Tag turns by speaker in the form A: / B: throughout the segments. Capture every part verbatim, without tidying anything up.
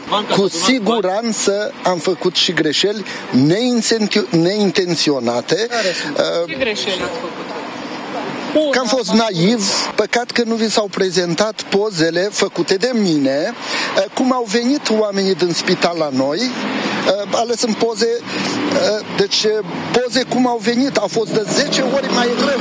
A: Cu siguranță am făcut și greșeli neintenționate.
B: Ce greșeli ați făcut?
A: Că am fost naiv, păcat că nu vi s-au prezentat pozele făcute de mine, cum au venit oamenii din spital la noi, ales în poze, deci poze cum au venit, au fost de zece ori mai rău.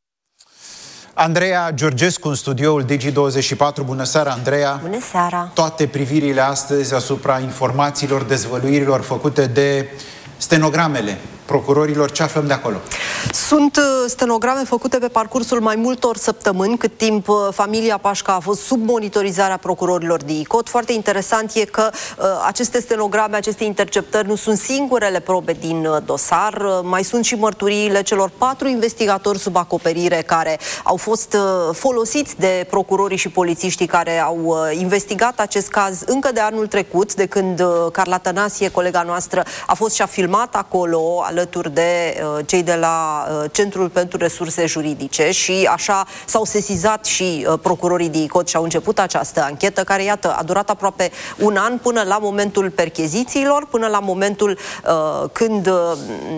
C: Andreea Georgescu în studioul Digi douăzeci și patru. Bună seara, Andreea!
D: Bună seara!
C: Toate privirile astăzi asupra informațiilor, dezvăluirilor făcute de stenogramele procurorilor. Ce aflăm de acolo?
D: Sunt stenograme făcute pe parcursul mai multor săptămâni, cât timp familia Pașca a fost sub monitorizarea procurorilor de I C O T. Foarte interesant e că uh, aceste stenograme, aceste interceptări nu sunt singurele probe din uh, dosar. Uh, mai sunt și mărturiile celor patru investigatori sub acoperire care au fost uh, folosiți de procurorii și polițiștii care au uh, investigat acest caz încă de anul trecut, de când uh, Carla Tănasie, colega noastră, a fost și a filmat acolo alături de uh, cei de la uh, Centrul pentru Resurse Juridice și așa s-au sesizat și uh, procurorii de I C O T și au început această anchetă care, iată, a durat aproape un an până la momentul perchezițiilor, până la momentul uh, când uh,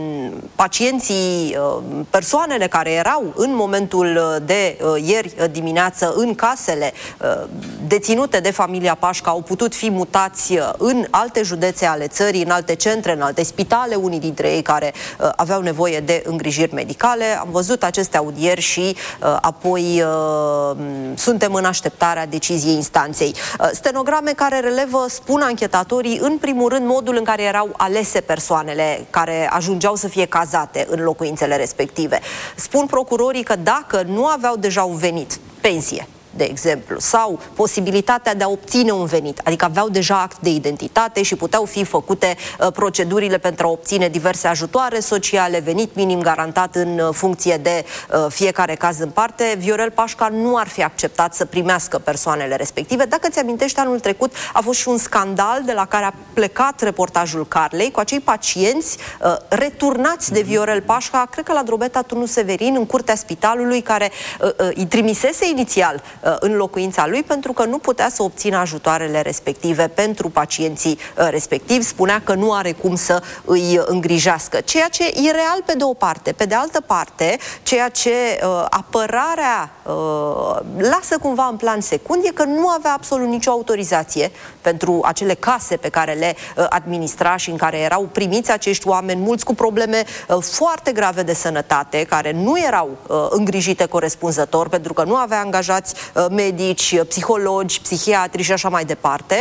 D: pacienții, uh, persoanele care erau în momentul de uh, ieri dimineață în casele uh, deținute de familia Pașca au putut fi mutați uh, în alte județe ale țării, în alte centre, în alte spitale, unii dintre ei care uh, aveau nevoie de îngrijiri medicale. Am văzut aceste audieri și uh, apoi uh, suntem în așteptarea deciziei instanței. Uh, stenograme care relevă, spun anchetatorii, în primul rând modul în care erau alese persoanele care ajungeau să fie cazate în locuințele respective. Spun procurorii că dacă nu aveau deja un venit, pensie, de exemplu, sau posibilitatea de a obține un venit, adică aveau deja act de identitate și puteau fi făcute uh, procedurile pentru a obține diverse ajutoare sociale, venit minim garantat în uh, funcție de uh, fiecare caz în parte, Viorel Pașca nu ar fi acceptat să primească persoanele respective. Dacă ți amintești, anul trecut a fost și un scandal de la care a plecat reportajul Carlei cu acei pacienți uh, returnați de Viorel Pașca, cred că la Drobeta Turnu Severin, în curtea spitalului, care uh, uh, îi trimisese inițial în locuința lui pentru că nu putea să obțină ajutoarele respective pentru pacienții respectivi. Spunea că nu are cum să îi îngrijească. Ceea ce e real pe de o parte. Pe de altă parte, ceea ce uh, apărarea uh, lasă cumva în plan secund e că nu avea absolut nicio autorizație pentru acele case pe care le uh, administra și în care erau primiți acești oameni, mulți cu probleme uh, foarte grave de sănătate, care nu erau uh, îngrijite corespunzător pentru că nu avea angajați medici, psihologi, psihiatri și așa mai departe.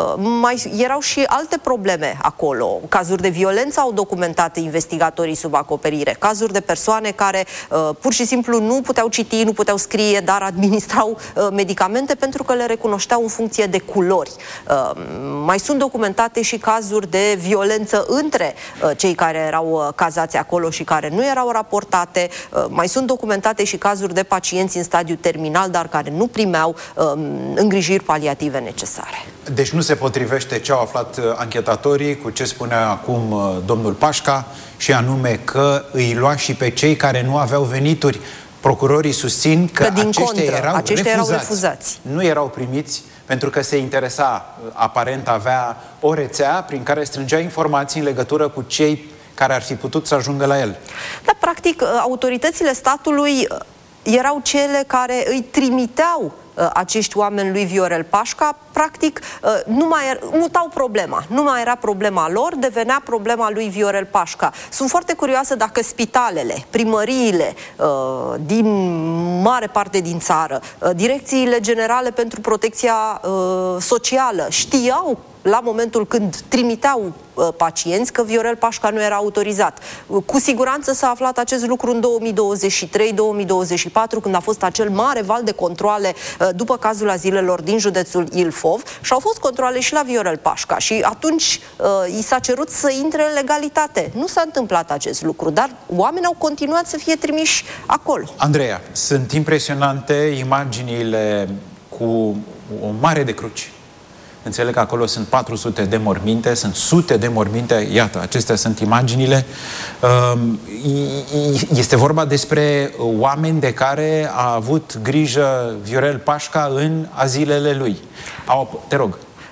D: Mai erau și alte probleme acolo. Cazuri de violență au documentat investigatorii sub acoperire. Cazuri de persoane care uh, pur și simplu nu puteau citi, nu puteau scrie, dar administrau uh, medicamente pentru că le recunoșteau în funcție de culori. Uh, mai sunt documentate și cazuri de violență între uh, cei care erau uh, cazați acolo și care nu erau raportate. Uh, mai sunt documentate și cazuri de pacienți în stadiu terminal, dar care nu primeau um, îngrijiri paliative necesare.
C: Deci nu se potrivește ce au aflat uh, anchetatorii cu ce spunea acum uh, domnul Pașca, și anume că îi lua și pe cei care nu aveau venituri. Procurorii susțin că, că din aceștia, contră, erau, aceștia refuzați. erau refuzați. Nu erau primiți pentru că se interesa, aparent avea o rețea prin care strângea informații în legătură cu cei care ar fi putut să ajungă la el.
D: Dar, practic, autoritățile statului erau cele care îi trimiteau acești oameni lui Viorel Pașca, practic nu mai era, mutau problema. Nu mai era problema lor, devenea problema lui Viorel Pașca. Sunt foarte curioasă dacă spitalele, primăriile din mare parte din țară, direcțiile generale pentru protecția socială știau la momentul când trimiteau uh, pacienți că Viorel Pașca nu era autorizat. Uh, cu siguranță s-a aflat acest lucru în două mii douăzeci și trei două mii douăzeci și patru, când a fost acel mare val de controale uh, după cazul azilelor din județul Ilfov, și au fost controale și la Viorel Pașca și atunci uh, i s-a cerut să intre în legalitate. Nu s-a întâmplat acest lucru, dar oamenii au continuat să fie trimiși acolo.
C: Andreea, sunt impresionante imaginile cu o mare de cruci. Înțeleg că acolo sunt patru sute de morminte, sunt sute de morminte, iată, acestea sunt imaginile. Este vorba despre oameni de care a avut grijă Viorel Pașca în azilele lui. Au, te rog.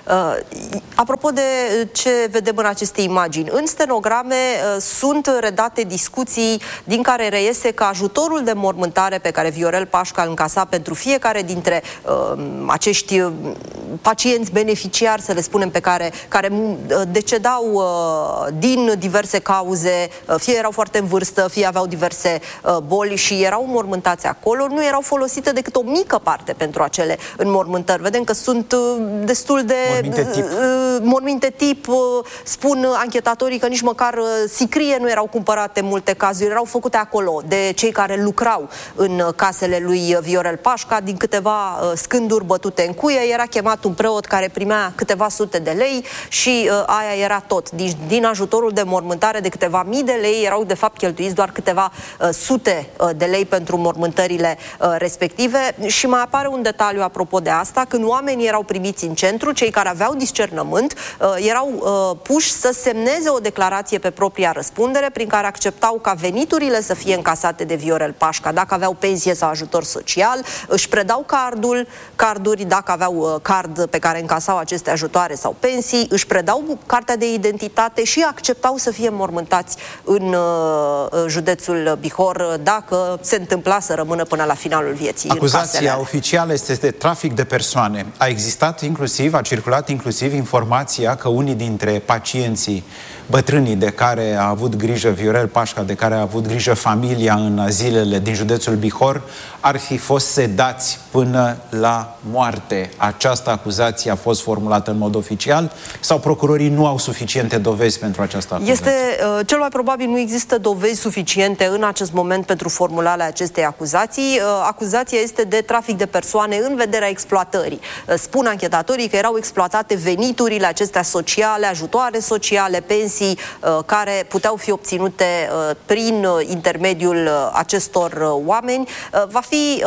D: Apropo de ce vedem în aceste imagini, în stenograme sunt redate discuții din care reiese că ajutorul de mormântare pe care Viorel Pașca îl încasa pentru fiecare dintre uh, acești pacienți beneficiari, să le spunem, pe care, care decedau uh, din diverse cauze, uh, fie erau foarte în vârstă, fie aveau diverse uh, boli și erau mormântați acolo, nu erau folosite decât o mică parte pentru acele înmormântări. Vedem că sunt uh, destul de...
C: Morminte tip.
D: Uh, morminte tip, uh, spun anchetatorii că nici măcar uh, sicrie nu erau cumpărate în multe cazuri, erau făcute acolo de cei care lucrau în casele lui Viorel Pașca, din câteva uh, scânduri bătute în cuie, era chemat un preot care primea câteva sute de lei și uh, aia era tot. Din, din ajutorul de mormântare de câteva mii de lei erau de fapt cheltuiți doar câteva uh, sute uh, de lei pentru mormântările uh, respective. Și mai apare un detaliu apropo de asta: când oamenii erau primiți în centru, cei care aveau discernământ uh, erau uh, puși să semneze o declarație pe propria răspundere prin care acceptau ca veniturile să fie încasate de Viorel Pașca. Dacă aveau pensie sau ajutor social, își predau cardul, carduri, dacă aveau uh, card pe care încasau aceste ajutoare sau pensii, își predau cartea de identitate și acceptau să fie mormântați în uh, județul Bihor dacă se întâmpla să rămână până la finalul vieții.
C: Acuzația oficială este de trafic de persoane. A existat inclusiv, a circulat inclusiv informația că unii dintre pacienții bătrânii de care a avut grijă Viorel Pașca, de care a avut grijă familia în zilele din județul Bihor, ar fi fost sedați până la moarte. Această acuzație a fost formulată în mod oficial sau procurorii nu au suficiente dovezi pentru această acuzație?
D: Este, uh, cel mai probabil nu există dovezi suficiente în acest moment pentru formularea acestei acuzații. Uh, acuzația este de trafic de persoane în vederea exploatării. Uh, spun anchetatorii că erau exploatate veniturile acestea sociale, ajutoare sociale, pensii, care puteau fi obținute prin intermediul acestor oameni. Va fi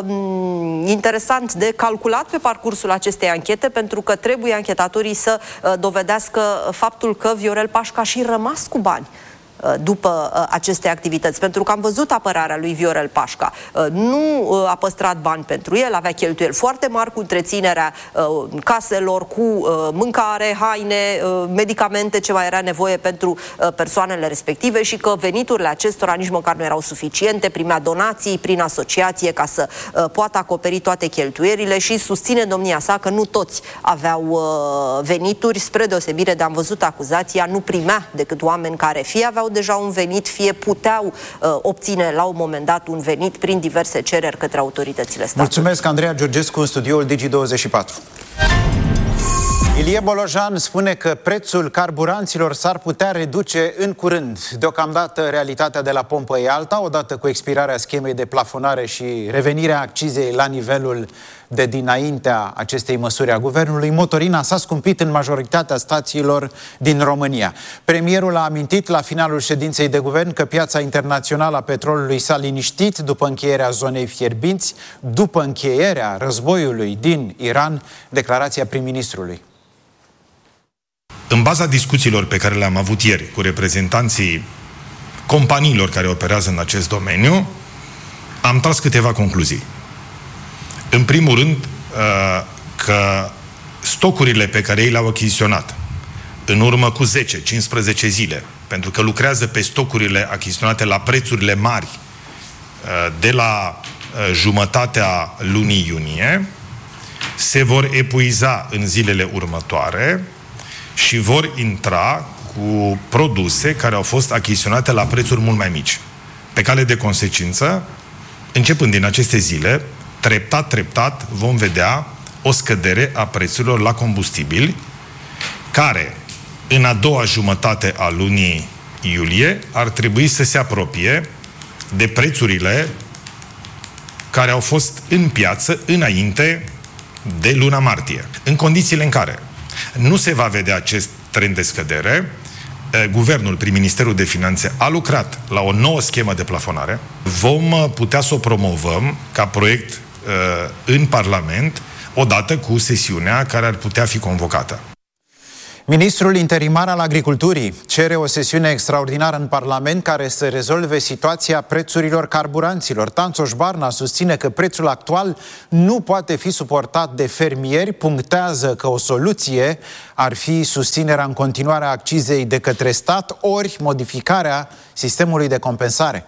D: interesant de calculat pe parcursul acestei anchete, pentru că trebuie anchetatorii să dovedească faptul că Viorel Pașca a și rămas cu bani după uh, aceste activități. Pentru că am văzut apărarea lui Viorel Pașca. Uh, nu uh, a păstrat bani pentru el, avea cheltuieli foarte mari cu întreținerea uh, caselor, cu uh, mâncare, haine, uh, medicamente, ce mai era nevoie pentru uh, persoanele respective și că veniturile acestora nici măcar nu erau suficiente, primea donații prin asociație ca să uh, poată acoperi toate cheltuierile și susține domnia sa că nu toți aveau uh, venituri, spre deosebire de, am văzut acuzația, nu primea decât oameni care fie aveau deja un venit, fie puteau uh, obține la un moment dat un venit prin diverse cereri către autoritățile statului.
C: Mulțumesc, Andreea Georgescu, în studioul Digi douăzeci și patru. Ilie Bolojan spune că prețul carburanților s-ar putea reduce în curând. Deocamdată, realitatea de la pompă e alta, odată cu expirarea schemei de plafonare și revenirea accizei la nivelul de dinaintea acestei măsuri a guvernului, motorina s-a scumpit în majoritatea stațiilor din România. Premierul a amintit la finalul ședinței de guvern că piața internațională a petrolului s-a liniștit după încheierea zonei fierbinți, după încheierea războiului din Iran, declarația prim-ministrului.
E: În baza discuțiilor pe care le-am avut ieri cu reprezentanții companiilor care operează în acest domeniu, am tras câteva concluzii. În primul rând, că stocurile pe care ei le-au achiziționat în urmă cu zece cincisprezece zile, pentru că lucrează pe stocurile achiziționate la prețurile mari de la jumătatea lunii iunie, se vor epuiza în zilele următoare și vor intra cu produse care au fost achiziționate la prețuri mult mai mici. Pe cale de consecință, începând din aceste zile, treptat, treptat, vom vedea o scădere a prețurilor la combustibili, care, în a doua jumătate a lunii iulie, ar trebui să se apropie de prețurile care au fost în piață înainte de luna martie. În condițiile în care nu se va vedea acest trend de scădere, guvernul, prin Ministerul de Finanțe, a lucrat la o nouă schemă de plafonare. Vom putea să o promovăm ca proiect în Parlament, odată cu sesiunea care ar putea fi convocată.
C: Ministrul interimar al Agriculturii cere o sesiune extraordinară în Parlament care să rezolve situația prețurilor carburanților. Tanțoș Barna susține că prețul actual nu poate fi suportat de fermieri, punctează că o soluție ar fi susținerea în continuare a accizei de către stat, ori modificarea sistemului de compensare.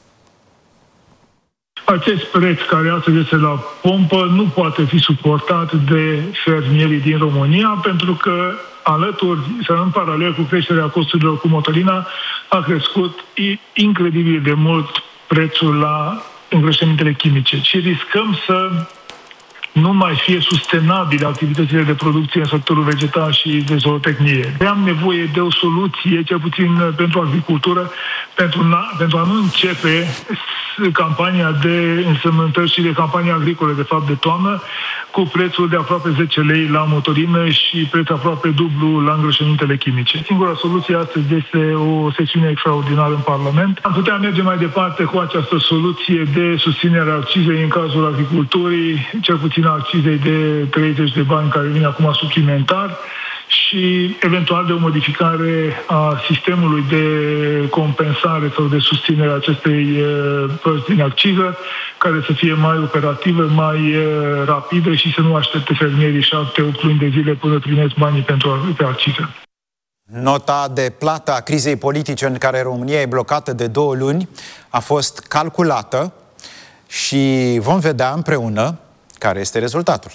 F: Acest preț care astăzi este la pompă nu poate fi suportat de fermierii din România, pentru că alături, sau în paralel cu creșterea costurilor cu motorina, a crescut incredibil de mult prețul la îngrășămintele chimice. Și riscăm să nu mai fie sustenabile activitățile de producție în sectorul vegetal și de zootehnie. Am nevoie de o soluție, cel puțin pentru agricultură, pentru, pentru a nu începe campania de însemnătări și de campania agricole, de fapt, de toamnă, cu prețul de aproape zece lei la motorină și preț aproape dublu la îngrășămintele chimice. Singura soluție astăzi este o sesiune extraordinară în Parlament. Am putea merge mai departe cu această soluție de susținere a accizei în cazul agriculturii, cel puțin a accizei de treizeci de bani care vine acum suplimentar, și eventual de o modificare a sistemului de compensare sau de susținere a acestei părți din acciză, care să fie mai operativă, mai rapidă și să nu aștepte fermierii șapte opt luni de zile până primesc banii pentru pe acciză.
C: Nota de plată a crizei politice în care România e blocată de două luni a fost calculată și vom vedea împreună care este rezultatul.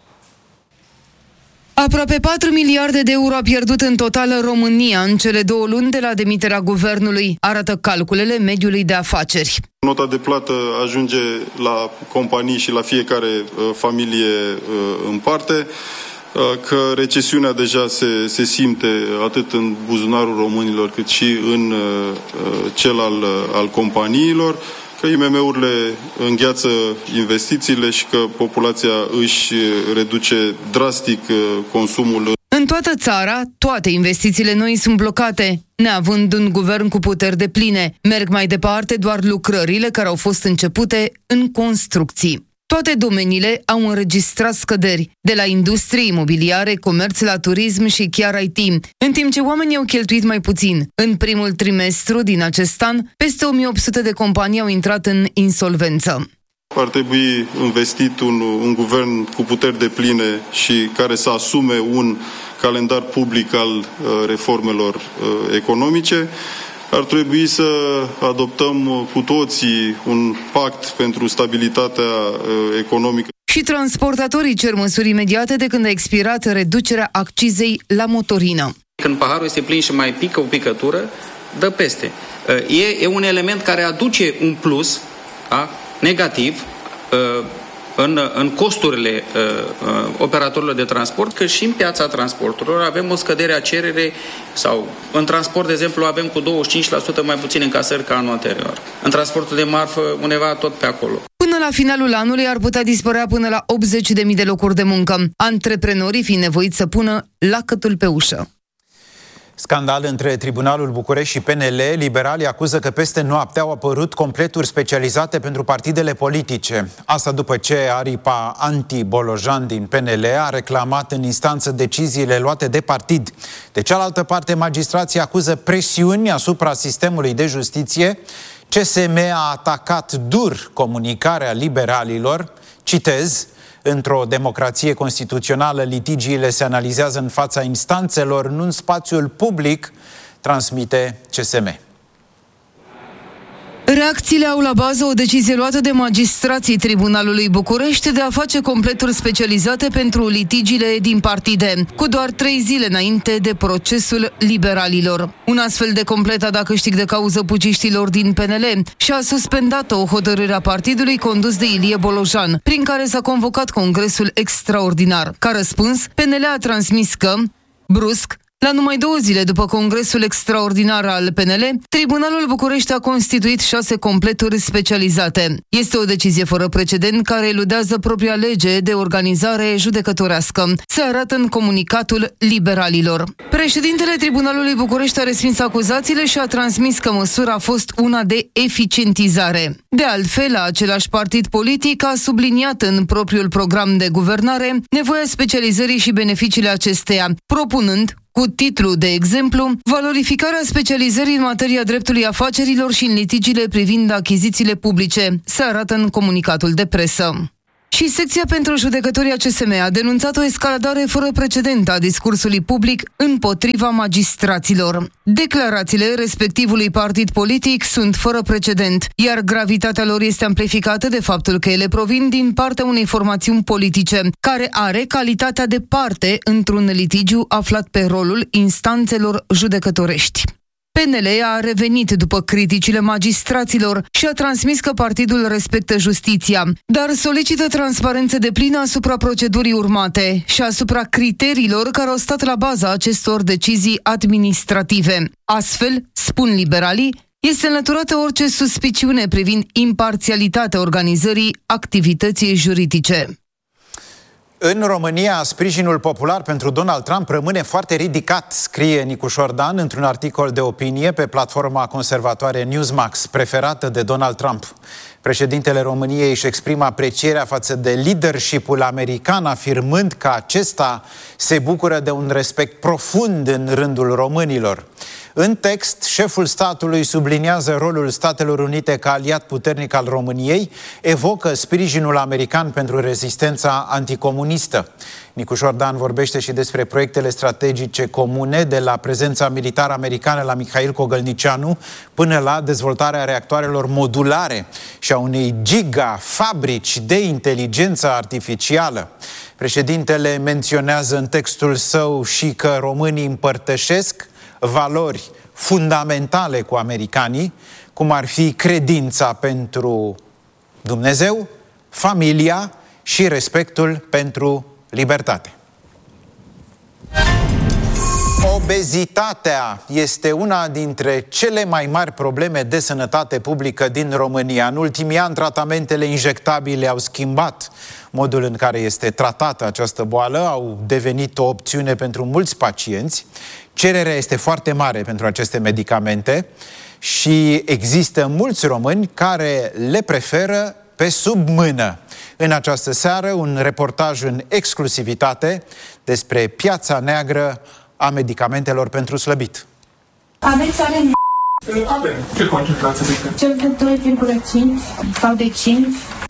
G: Aproape patru miliarde de euro a pierdut în total România în cele două luni de la demiterea guvernului, arată calculele mediului de afaceri.
H: Nota de plată ajunge la companii și la fiecare uh, familie uh, în parte, uh, că recesiunea deja se, se simte atât în buzunarul românilor cât și în uh, cel al, al companiilor, că I M M-urile îngheață investițiile și că populația își reduce drastic consumul.
G: În toată țara, toate investițiile noi sunt blocate, neavând un guvern cu puteri depline. Merg mai departe doar lucrările care au fost începute în construcții. Toate domeniile au înregistrat scăderi, de la industrie imobiliare, comerț la turism și chiar I T, în timp ce oamenii au cheltuit mai puțin. În primul trimestru din acest an, peste o mie opt sute de companii au intrat în insolvență.
H: Ar trebui investit un, un guvern cu puteri depline și care să asume un calendar public al uh, reformelor uh, economice. Ar trebui să adoptăm cu toții un pact pentru stabilitatea economică.
G: Și transportatorii cer măsuri imediate de când a expirat reducerea accizei la motorină.
I: Când paharul este plin și mai pică o picătură, dă peste. E, e un element care aduce un plus, da, negativ în, în costurile uh, operatorilor de transport, că și în piața transporturilor avem o scădere a cerere sau în transport, de exemplu, avem cu douăzeci și cinci la sută mai puțin încasări ca anul anterior. În transportul de marfă, undeva tot pe acolo.
G: Până la finalul anului ar putea dispărea până la optzeci de mii de locuri de muncă, antreprenorii fiind nevoiți să pună lacătul pe ușă.
C: Scandal între Tribunalul București și P N L. Liberalii acuză că peste noapte au apărut completuri specializate pentru partidele politice. Asta după ce aripa anti-Bolojan din P N L a reclamat în instanță deciziile luate de partid. De cealaltă parte, magistrații acuză presiuni asupra sistemului de justiție. C S M a atacat dur comunicarea liberalilor. Citez: într-o democrație constituțională, litigiile se analizează în fața instanțelor, nu în spațiul public, transmite C S M.
G: Reacțiile au la bază o decizie luată de magistrații Tribunalului București de a face completuri specializate pentru litigiile din partide, cu doar trei zile înainte de procesul liberalilor. Un astfel de complet a dat câștig de cauză puciștilor din P N L și a suspendat o hotărâre a partidului condus de Ilie Bolojan, prin care s-a convocat congresul extraordinar. Ca răspuns, P N L a transmis că, brusc, la numai două zile după congresul extraordinar al P N L, Tribunalul București a constituit șase completuri specializate. Este o decizie fără precedent care eludează propria lege de organizare judecătorească, se arată în comunicatul liberalilor. Președintele Tribunalului București a respins acuzațiile și a transmis că măsura a fost una de eficientizare. De altfel, același partid politic a subliniat în propriul program de guvernare nevoia specializării și beneficiile acesteia, propunând cu titlu, de exemplu, valorificarea specializării în materia dreptului afacerilor și în litigiile privind achizițiile publice, se arată în comunicatul de presă. Și secția pentru judecătorii A C S M a denunțat o escaladare fără precedent a discursului public împotriva magistraților. Declarațiile respectivului partid politic sunt fără precedent, iar gravitatea lor este amplificată de faptul că ele provin din partea unei formațiuni politice, care are calitatea de parte într-un litigiu aflat pe rolul instanțelor judecătorești. P N L a revenit după criticile magistraților și a transmis că partidul respectă justiția, dar solicită transparență deplină asupra procedurii urmate și asupra criteriilor care au stat la baza acestor decizii administrative. Astfel, spun liberalii, este înlăturată orice suspiciune privind imparțialitatea organizării activității juridice.
C: În România, sprijinul popular pentru Donald Trump rămâne foarte ridicat, scrie Nicu Șordan într-un articol de opinie pe platforma conservatoare Newsmax, preferată de Donald Trump. Președintele României își exprimă aprecierea față de leadership-ul american, afirmând că acesta se bucură de un respect profund în rândul românilor. În text, șeful statului subliniază rolul Statelor Unite ca aliat puternic al României, evocă sprijinul american pentru rezistența anticomunistă. Nicu Șordan vorbește și despre proiectele strategice comune, de la prezența militară americană la Mihail Cogălnicianu până la dezvoltarea reactoarelor modulare și a unei gigafabrici de inteligență artificială. Președintele menționează în textul său și că românii împărtășesc valori fundamentale cu americanii, cum ar fi credința pentru Dumnezeu, familia și respectul pentru libertate. Obezitatea este una dintre cele mai mari probleme de sănătate publică din România. În ultimii ani, tratamentele injectabile au schimbat modul în care este tratată această boală, au devenit o opțiune pentru mulți pacienți. Cererea este foarte mare pentru aceste medicamente și există mulți români care le preferă pe sub mână. În această seară, un reportaj în exclusivitate despre piața neagră a medicamentelor pentru slăbit.
J: Aveți are în...
K: Avem. Ce concentrație de
J: cel de doi virgulă cinci sau de cinci?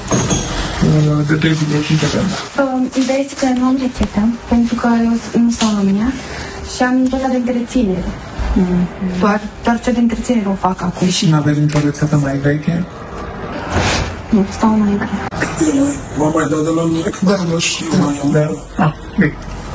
K: De doi virgulă cinci avem.
J: Ideea este că nu am rețetă, pentru că eu nu stau în România și am doza de întreținere. Mm. Doar, doar cea de întreținere o fac acum.
K: Și nu aveți nicio rețetă mai veche?
J: Nu, stau mai încă.
K: Vă mai dau de la mine? Da, nu știu. Ah, bine.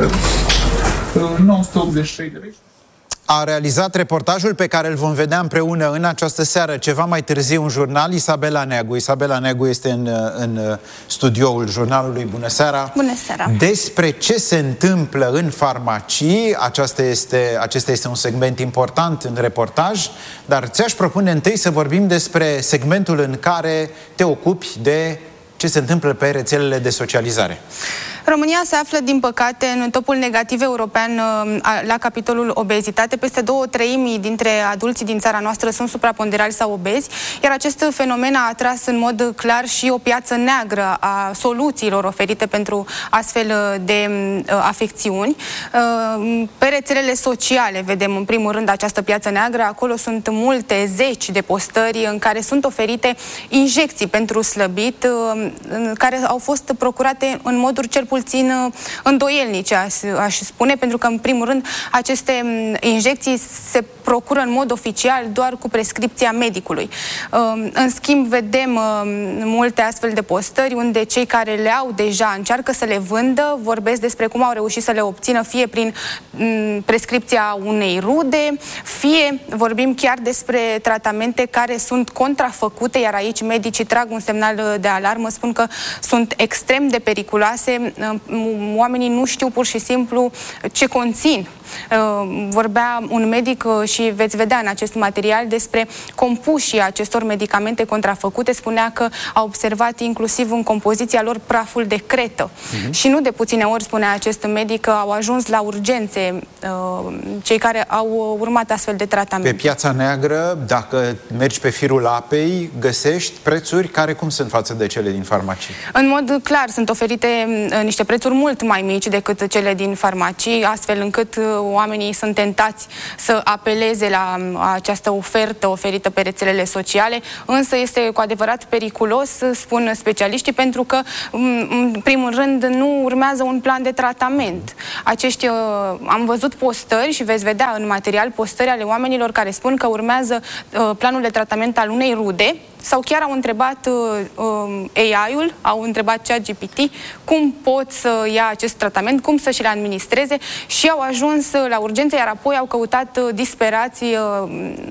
K: nouă sute optzeci și trei de lei.
C: A realizat reportajul pe care îl vom vedea împreună în această seară, ceva mai târziu, în jurnal, Isabela Neagu. Isabela Neagu este în, în studioul jurnalului. Bună seara!
L: Bună seara!
C: Despre ce se întâmplă în farmacii, acesta este, acesta este un segment important în reportaj, dar ți-aș propune întâi să vorbim despre segmentul în care te ocupi de ce se întâmplă pe rețelele de socializare.
L: România se află, din păcate, în topul negativ european la capitolul obezitate. Peste două treimi dintre adulții din țara noastră sunt supraponderali sau obezi, iar acest fenomen a atras în mod clar și o piață neagră a soluțiilor oferite pentru astfel de afecțiuni. Pe rețelele sociale vedem în primul rând această piață neagră. Acolo sunt multe zeci de postări în care sunt oferite injecții pentru slăbit, care au fost procurate în moduri cel puțin îndoielnice, aș spune, pentru că, în primul rând, aceste injecții se procură în mod oficial doar cu prescripția medicului. În schimb, vedem multe astfel de postări unde cei care le au deja încearcă să le vândă, vorbesc despre cum au reușit să le obțină fie prin prescripția unei rude, fie vorbim chiar despre tratamente care sunt contrafăcute, iar aici medicii trag un semnal de alarmă, spun că sunt extrem de periculoase. Oamenii nu știu pur și simplu ce conțin. Vorbea un medic și veți vedea în acest material despre compușii acestor medicamente contrafăcute. Spunea că a observat inclusiv în compoziția lor praful de cretă. Uh-huh. Și nu de puține ori, spunea acest medic, că au ajuns la urgențe cei care au urmat astfel de tratament.
C: Pe piața neagră, dacă mergi pe firul apei, găsești prețuri care cum sunt față de cele din farmacii?
L: În mod clar, sunt oferite niște prețuri mult mai mici decât cele din farmacii, astfel încât oamenii sunt tentați să apeleze la această ofertă oferită pe rețelele sociale, însă este cu adevărat periculos, spun specialiștii, pentru că, în primul rând, nu urmează un plan de tratament. Acești, am văzut postări și veți vedea în material postări ale oamenilor care spun că urmează planul de tratament al unei rude, sau chiar au întrebat uh, A I-ul, au întrebat ChatGPT cum pot să ia acest tratament, cum să și le administreze și au ajuns la urgență, iar apoi au căutat uh, disperați uh,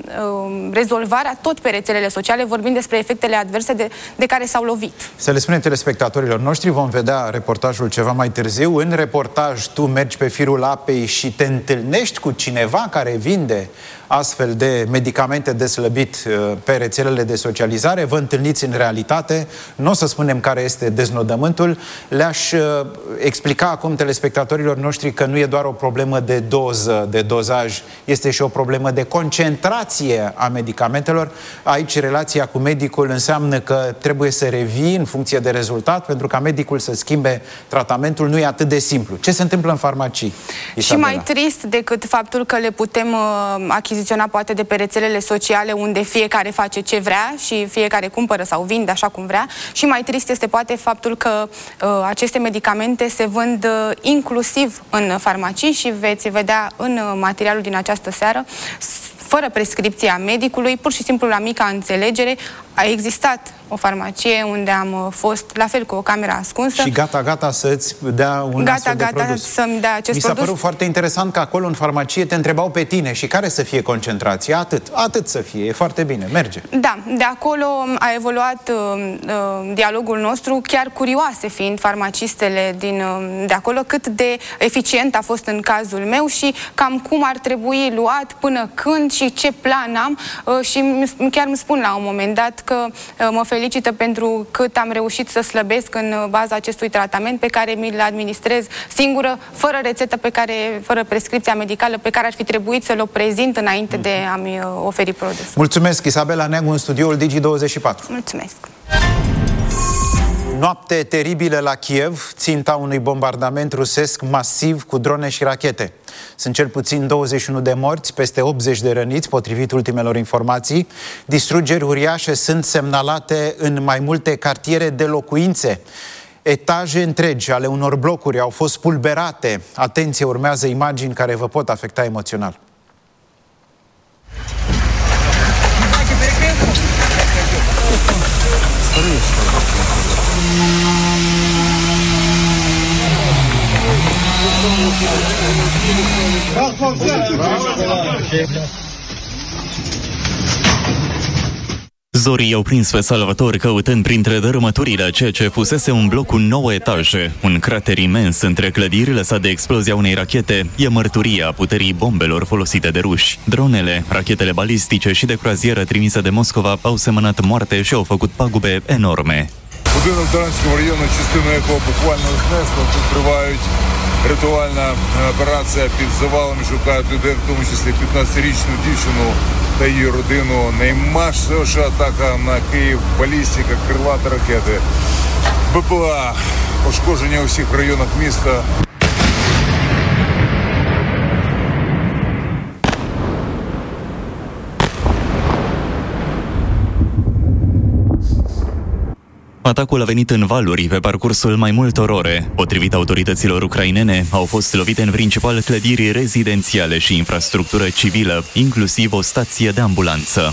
L: uh, rezolvarea tot pe rețelele sociale, vorbind despre efectele adverse de, de care s-au lovit.
C: Să le spunem telespectatorilor noștri, vom vedea reportajul ceva mai târziu. În reportaj tu mergi pe firul apei și te întâlnești cu cineva care vinde astfel de medicamente de slăbit pe rețelele de socializare. Vă întâlniți în realitate. Nu o să spunem care este deznodământul. Le-aș explica acum telespectatorilor noștri că nu e doar o problemă de doză, de dozaj, este și o problemă de concentrație a medicamentelor. Aici relația cu medicul înseamnă că trebuie să revii în funcție de rezultat, pentru ca medicul să schimbe tratamentul. Nu e atât de simplu. Ce se întâmplă în farmacii, Isabela?
L: Și mai trist decât faptul că le putem uh, achiziționa poate de pe rețelele sociale, unde fiecare face ce vrea și fiecare cumpără sau vinde așa cum vrea, și mai trist este poate faptul că uh, aceste medicamente se vând uh, inclusiv în farmacii și veți vedea în uh, materialul din această seară, fără prescripția medicului, pur și simplu la mica înțelegere. A existat o farmacie unde am fost, la fel, cu o cameră ascunsă.
C: Și gata, gata să-ți dea un
L: gata,
C: astfel de
L: gata
C: produs.
L: să-mi dea acest
C: Mi s-a
L: produs.
C: părut foarte interesant că acolo, în farmacie, te întrebau pe tine și care să fie concentrația. Atât, atât să fie. E foarte bine. Merge.
L: Da, de acolo a evoluat uh, uh, dialogul nostru, chiar curioase fiind farmacistele din, uh, de acolo, cât de eficient a fost în cazul meu și cam cum ar trebui luat, până când și ce plan am. Uh, și chiar îmi spun la un moment dat că uh, mă felicită pentru cât am reușit să slăbesc în baza acestui tratament pe care mi-l administrez singură, fără rețetă, pe care, fără prescripția medicală pe care ar fi trebuit să-l prezint înainte de a-mi oferi produsul.
C: Mulțumesc, Isabela Neagu, în studioul Digi douăzeci și patru.
L: Mulțumesc!
C: Noapte teribilă la Kiev, ținta unui bombardament rusesc masiv cu drone și rachete. Sunt cel puțin douăzeci și unu de morți, peste optzeci de răniți, potrivit ultimelor informații. Distrugeri uriașe sunt semnalate în mai multe cartiere de locuințe. Etaje întregi ale unor blocuri au fost pulberate. Atenție, urmează imagini care vă pot afecta emoțional.
M: Zorii i-au prins pe salvatori căutând printre dărâmăturile ceea ce fusese un bloc cu nouă etaje. Un crater imens între clădiri lăsat de explozia unei rachete e mărturia puterii bombelor folosite de ruși. Dronele, rachetele balistice și de croazieră trimise de Moscova au semănat moarte și au făcut pagube enorme.
N: Будинок Таранського району, частину якого буквально знесло, тут тривають рятувальна операція під завалами, шукають людей, в тому числі п'ятнадцятирічну дівчину та її родину. Наймасовіша атака на Київ, балістика, крилаті ракети, БПЛА, пошкодження у всіх районах міста.
M: Atacul a venit în valuri pe parcursul mai multor ore. Potrivit autorităților ucrainene, au fost lovite în principal clădiri rezidențiale și infrastructură civilă, inclusiv o stație de ambulanță.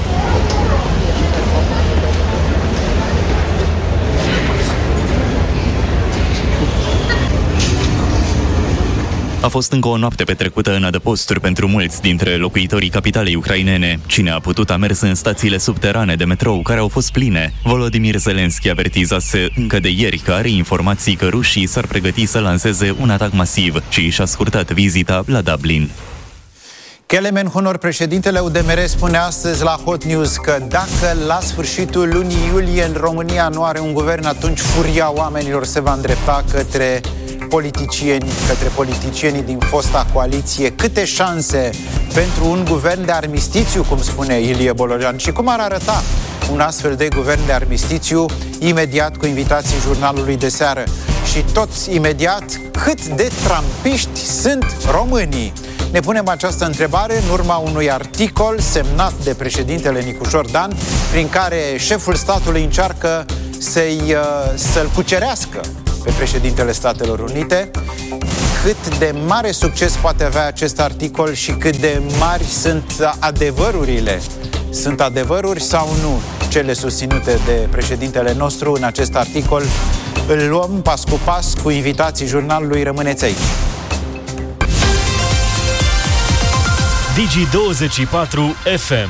M: A fost încă o noapte petrecută în adăposturi pentru mulți dintre locuitorii capitalei ucrainene. Cine a putut a mers în stațiile subterane de metrou, care au fost pline. Volodymyr Zelensky avertizase încă de ieri că are informații că rușii s-ar pregăti să lanseze un atac masiv și și-a scurtat vizita la Dublin.
C: Kelemen Hunor, președintele U D M R, spune astăzi la Hot News că dacă la sfârșitul lunii iulie în România nu are un guvern, atunci furia oamenilor se va îndrepta către politicieni, către politicienii din fosta coaliție. Câte șanse pentru un guvern de armistițiu, cum spune Ilie Bolojan, și cum ar arăta un astfel de guvern de armistițiu, imediat cu invitații jurnalului de seară. Și toți imediat, cât de trampiști sunt românii? Ne punem această întrebare în urma unui articol semnat de președintele Nicușor Dan, prin care șeful statului încearcă să-i, să-l cucerească pe președintele Statelor Unite. Cât de mare succes poate avea acest articol și cât de mari sunt adevărurile? Sunt adevăruri sau nu cele susținute de președintele nostru în acest articol? Îl luăm pas cu pas cu invitații jurnalului. Rămâneți aici.
O: Digi douăzeci și patru F M.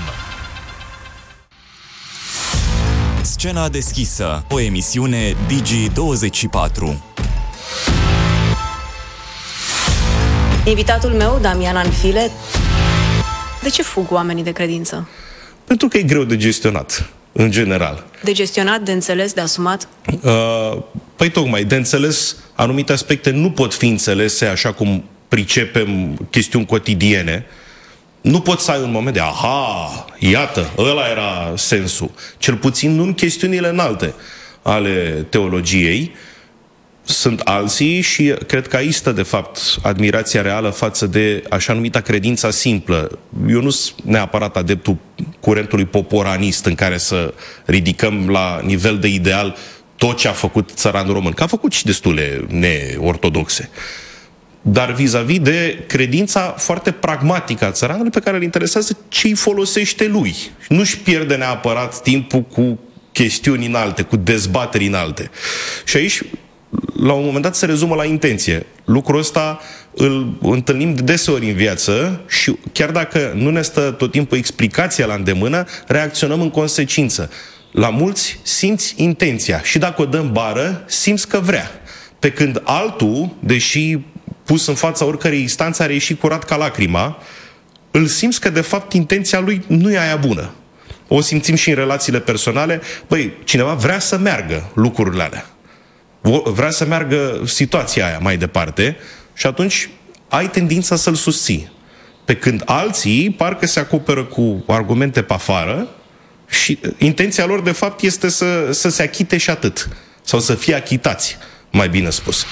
M: Scena deschisă, o emisiune Digi douăzeci și patru.
P: Invitatul meu, Damian Anfile. De ce fug oamenii de credință?
Q: Pentru că e greu de gestionat, în general.
P: De gestionat, de înțeles, de asumat?
Q: Uh, păi tocmai, de înțeles, anumite aspecte nu pot fi înțelese așa cum pricepem chestiuni cotidiene. Nu poți să ai un moment de, aha, iată, ăla era sensul. Cel puțin nu în chestiunile înalte ale teologiei. Sunt alții și cred că aici stă, de fapt, admirația reală față de așa numita credința simplă. Eu nu sunt neapărat adeptul curentului poporanist în care să ridicăm la nivel de ideal tot ce a făcut țăranul român, că a făcut și destule neortodoxe. Dar vis-a-vis de credința foarte pragmatică a țăranului pe care îl interesează ce îi folosește lui. Nu-și pierde neapărat timpul cu chestiuni înalte, cu dezbateri înalte. Și aici, la un moment dat, se rezumă la intenție. Lucrul ăsta îl întâlnim de deseori în viață și chiar dacă nu ne stă tot timpul explicația la îndemână, reacționăm în consecință. La mulți simți intenția și dacă o dăm bară, simți că vrea. Pe când altul, deși pus în fața oricărei instanțe, are ieșit curat ca lacrima, îl simți că de fapt intenția lui nu e aia bună. O simțim și în relațiile personale. Băi, cineva vrea să meargă lucrurile alea. Vrea să meargă situația aia mai departe și atunci ai tendința să-l susții. Pe când alții parcă se acoperă cu argumente pe afară și intenția lor de fapt este să, să se achite și atât. Sau să fie achitați, mai bine spus.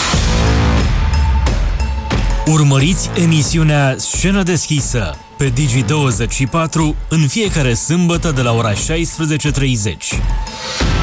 O: Urmăriți emisiunea Scenă deschisă pe Digi douăzeci și patru în fiecare sâmbătă de la ora șaisprezece și treizeci.